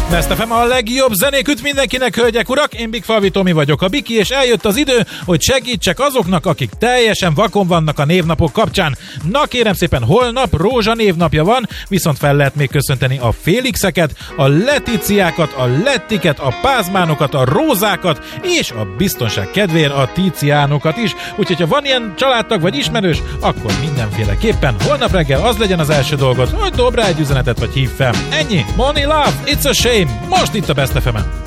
Best FM a legjobb zenék üt mindenkinek, hölgyek, urak! Én Big Falvi Tomi vagyok, a Biki, és eljött az idő, hogy segítsek azoknak, akik teljesen vakon vannak a névnapok kapcsán. Na kérem szépen, holnap Rózsa névnapja van, viszont fel lehet még köszönteni a Félixeket, a Leticiákat, a Lettiket, a Pázmánokat, a Rózákat, és a biztonság kedvéért a Tíciánokat is. Úgyhogy ha van ilyen családtag vagy ismerős, akkor mindenféleképpen holnap reggel az legyen az első dolgot, hogy dob rá egy üzenetet vagy hív fel. Ennyi, money love, it's a shame, most itt a Best FM-en.